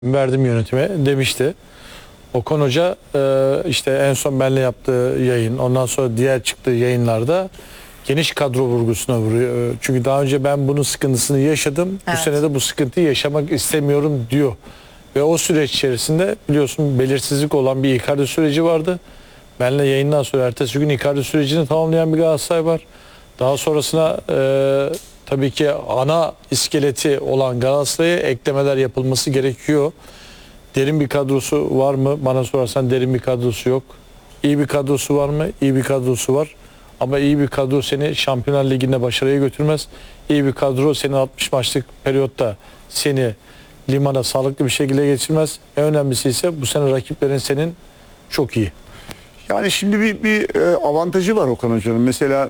verdim yönetime demişti. Okan Hoca işte en son benimle yaptığı yayın, ondan sonra diğer çıktığı yayınlarda geniş kadro vurgusuna vuruyor. Çünkü daha önce ben bunun sıkıntısını yaşadım. Evet. Bu sene de bu sıkıntıyı yaşamak istemiyorum diyor. Ve o süreç içerisinde biliyorsun belirsizlik olan bir Icardi süreci vardı. Benimle yayından sonra ertesi gün Icardi sürecini tamamlayan bir Galatasaray var. Daha sonrasına tabii ki ana iskeleti olan Galatasaray'a eklemeler yapılması gerekiyor. Derin bir kadrosu var mı? Bana sorarsan derin bir kadrosu yok. İyi bir kadrosu var mı? İyi bir kadrosu var. Ama iyi bir kadro seni Şampiyonlar Ligi'nde başarıya götürmez. İyi bir kadro seni 60 maçlık periyotta seni limana sağlıklı bir şekilde geçirmez. En önemlisi ise bu sene rakiplerin senin çok iyi. Yani şimdi bir avantajı var Okan Hoca'nın. Mesela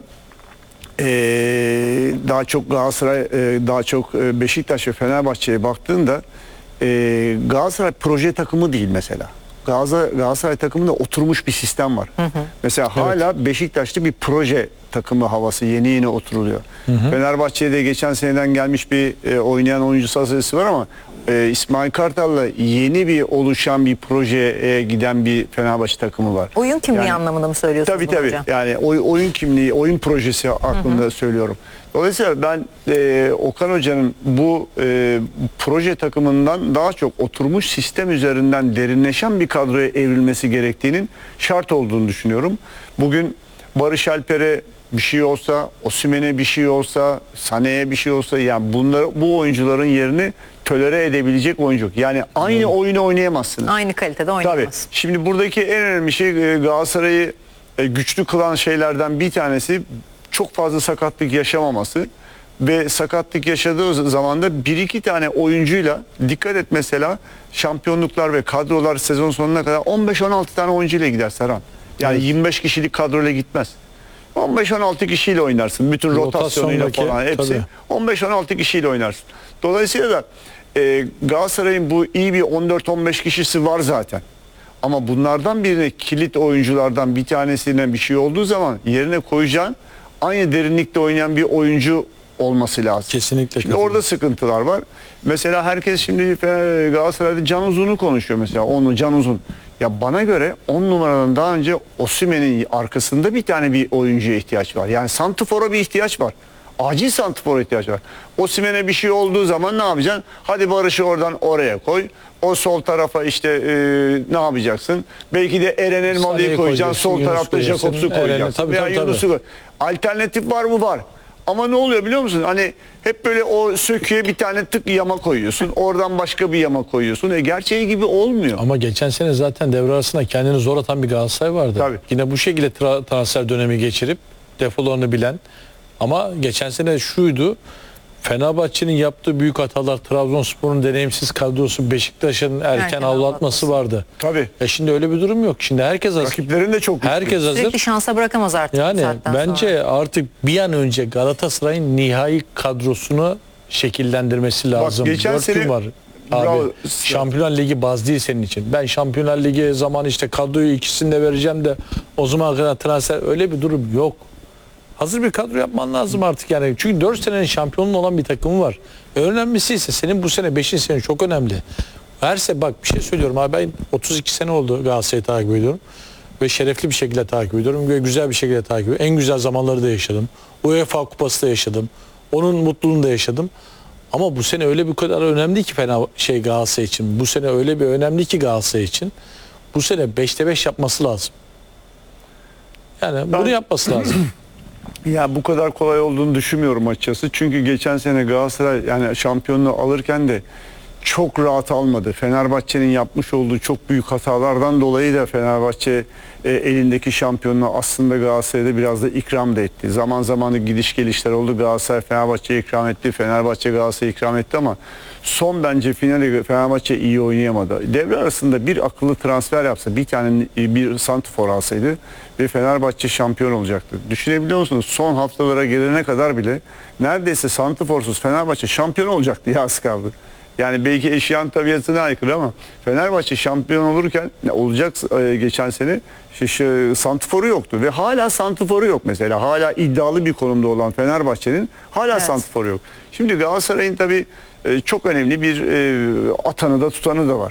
daha çok Galatasaray, daha çok Beşiktaş ve Fenerbahçe'ye baktığında Galatasaray proje takımı değil mesela. Galatasaray takımında oturmuş bir sistem var. Mesela hala Beşiktaş'ta bir proje takımı havası yeni oturuluyor. Fenerbahçe'de geçen seneden gelmiş bir oynayan oyuncu sayısı var ama İsmail Kartal'la yeni bir oluşan bir projeye giden bir Fenerbahçe takımı var. Oyun kimliği Yani, anlamında mı söylüyorsunuz tabii. hocam? Yani oyun kimliği, oyun projesi aklımda söylüyorum. Dolayısıyla ben Okan Hoca'nın bu proje takımından daha çok oturmuş sistem üzerinden derinleşen bir kadroya evrilmesi gerektiğinin şart olduğunu düşünüyorum. Bugün Barış Alper'e bir şey olsa, Osimhen'e bir şey olsa, Sané'ye bir şey olsa, yani bu oyuncuların yerini tolere edebilecek oyuncu yok. Yani aynı oyunu oynayamazsınız. Aynı kalitede oynayamaz. Tabii. Şimdi buradaki en önemli şey Galatasaray'ı güçlü kılan şeylerden bir tanesi çok fazla sakatlık yaşamaması ve sakatlık yaşadığı zaman da bir iki tane oyuncuyla dikkat et, mesela şampiyonluklar ve kadrolar sezon sonuna kadar 15-16 tane oyuncuyla gider Serhan. Yani evet. 25 kişilik kadroyla gitmez. 15-16 kişiyle oynarsın. Bütün rotasyonuyla falan hepsi. 15-16 kişiyle oynarsın. Dolayısıyla da Galatasaray'ın bu iyi bir 14-15 kişisi var zaten. Ama bunlardan birine, kilit oyunculardan bir tanesine bir şey olduğu zaman yerine koyacağın aynı derinlikte oynayan bir oyuncu olması lazım. Kesinlikle. Şimdi orada sıkıntılar var. Mesela herkes şimdi Galatasaray'da Can Uzun'u konuşuyor mesela. Onu Can Uzun. Ya bana göre 10 numaradan daha önce Osimhen'in arkasında bir tane bir oyuncuya ihtiyaç var. Yani santrfora bir ihtiyaç var. Acil santrfora ihtiyaç var. Osimhen'e bir şey olduğu zaman ne yapacaksın? Hadi Barış'ı oradan oraya koy. O sol tarafa işte ne yapacaksın? Belki de Eren Elmalı'yı koyacaksın. Sol tarafta Jakobs'u koyacaksın. Veya Yunus'u koy. Alternatif var mı? Var. Ama ne oluyor biliyor musun? Hani hep böyle o söküye bir tane tık yama koyuyorsun. Oradan başka bir yama koyuyorsun. Gerçeği gibi olmuyor. Ama geçen sene zaten devre arasında kendini zor atan bir Galatasaray vardı. Tabii. Yine bu şekilde transfer dönemi geçirip defolarını bilen. Ama geçen sene şuydu. Fenerbahçe'nin yaptığı büyük hatalar, Trabzonspor'un deneyimsiz kadrosu, Beşiktaş'ın erken avlatması vardı. Tabii. Şimdi öyle bir durum yok. Şimdi herkes hazır. Rakiplerin de çok güçlü. Herkes hazır. Sürekli şansa bırakamaz artık. Yani bence artık bir an önce Galatasaray'ın nihai kadrosunu şekillendirmesi lazım. Bak, geçen sene var. Abi, Şampiyonlar Ligi baz değil senin için. Ben Şampiyonlar Ligi zaman işte kadroyu ikisini de vereceğim de o zaman kadar transfer, öyle bir durum yok. Hazır bir kadro yapman lazım artık yani. Çünkü 4 senenin şampiyonluğu olan bir takımı var. Önemlisi ise senin bu sene 5. sene çok önemli. Bak bir şey söylüyorum abi, ben 32 sene oldu Galatasaray'ı takip ediyorum. Ve şerefli bir şekilde takip ediyorum. Ve güzel bir şekilde takip ediyorum. En güzel zamanları da yaşadım. UEFA Kupası da yaşadım. Onun mutluluğunu da yaşadım. Ama bu sene öyle bir kadar önemli ki Galatasaray için. Bu sene öyle bir önemli ki Galatasaray için. Bu sene 5'te 5 yapması lazım. Yani bunu yapması lazım. Ya bu kadar kolay olduğunu düşünmüyorum açıkçası. Çünkü geçen sene Galatasaray yani şampiyonluğu alırken de çok rahat almadı. Fenerbahçe'nin yapmış olduğu çok büyük hatalardan dolayı da Fenerbahçe elindeki şampiyonluğu aslında Galatasaray'da biraz da ikram da etti. Zaman zaman gidiş gelişler oldu. Galatasaray Fenerbahçe'ye ikram etti. Fenerbahçe Galatasaray'a ikram etti ama son bence finale Fenerbahçe iyi oynayamadı. Devre arasında bir akıllı transfer yapsa, bir tane bir santrfor alsaydı ve Fenerbahçe şampiyon olacaktı. Düşünebiliyor musunuz? Son haftalara gelene kadar bile neredeyse santrforsuz Fenerbahçe şampiyon olacaktı ya, az kaldı. Yani belki eşyanın tabiatına aykırı ama Fenerbahçe şampiyon olurken olacak geçen sene santiforu yoktu ve hala santiforu yok mesela. Hala iddialı bir konumda olan Fenerbahçe'nin hala Evet. santiforu yok. Şimdi Galatasaray'ın tabii çok önemli bir atanı da tutanı da var.